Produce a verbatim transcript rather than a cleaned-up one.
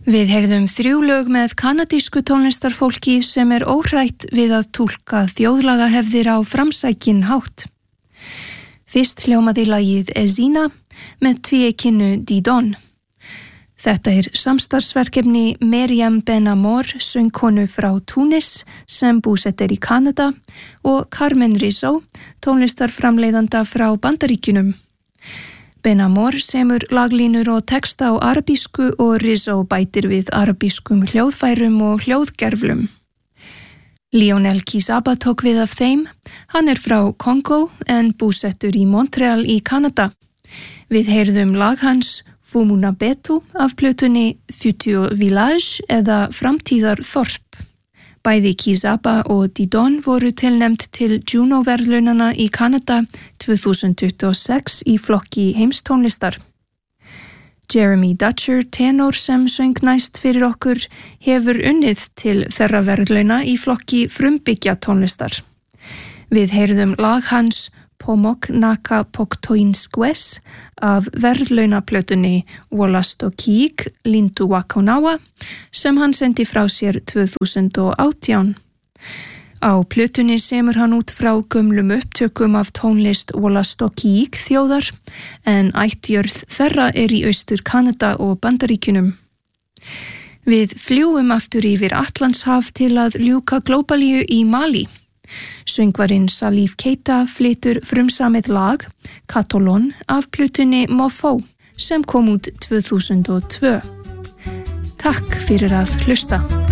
Við heyrðum þrjú lög með kanadísku tónlistarfólki sem er óhrætt við að túlka þjóðlagahefðir á framsækinn hátt. Fyrst hljómaði lagið Ezina með tvíeykinu Didon. Þetta er samstarfsverkefni Meriam Ben-Amor, söngkonu frá Túnis sem búsett er í Kanada og Carmen Rizzo, tónlistarframleiðanda frá Bandaríkjunum. Ben-Amor semur laglínur og texta á arabísku og Rizzo bætir við arabískum hljóðfærum og hljóðgerflum. Lionel Kizaba tók við af þeim. Hann er frá Kongo en búsettur í Montreal í Kanada. Við heyrðum lag hans Fumuna Betu af plötunni Future Village eða Framtíðar Þorp. Bæði Kizaba og Didon voru tilnefnd til Juno-verðlaunanna í Kanada tvö þúsund tuttugu og sex í flokki heimstónlistar. Jeremy Dutcher, tenor sem söng næst fyrir okkur, hefur unnið til þeirra verðlauna í flokki frumbyggja tónlistar. Við heyrðum lag hans Pomok Naka Poktoinskves af verðlaunaplötunni Wolastokik Lintu Wakonawa sem hann sendi frá sér tvö þúsund og átján. Á plötunni semur hann út frá gömlum upptökum af tónlist Wolastokik þjóðar en ættjörð þeirra er í Austur Kanada og Bandaríkjunum. Við fljúum aftur yfir Atlantshaf til að ljúka glóbalíu í Mali. Söngvarinn Salif Keita flytur frumsamið lag Katolon af plötunni Mofo sem kom út tvö þúsund og tvö. Takk fyrir að hlusta.